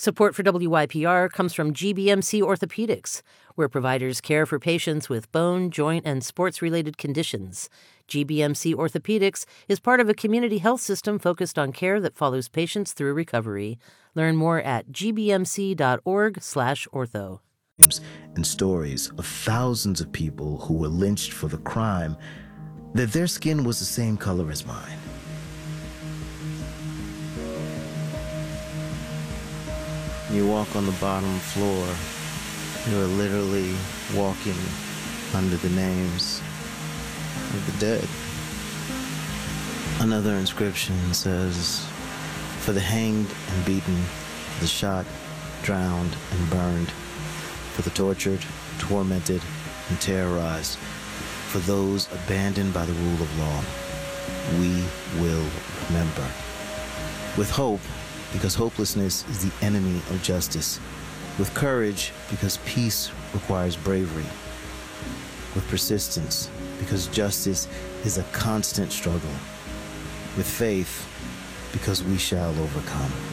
Support for WYPR comes from GBMC Orthopedics, where providers care for patients with bone, joint, and sports-related conditions. GBMC Orthopedics is part of a community health system focused on care that follows patients through recovery. Learn more at gbmc.org/ortho. And stories of thousands of people who were lynched for the crime that their skin was the same color as mine. You walk on the bottom floor, you are literally walking under the names of the dead. Another inscription says, for the hanged and beaten, the shot, drowned, and burned, for the tortured, tormented, and terrorized, for those abandoned by the rule of law, we will remember. With hope, because hopelessness is the enemy of justice. With courage, because peace requires bravery. With persistence, because justice is a constant struggle. With faith, because we shall overcome.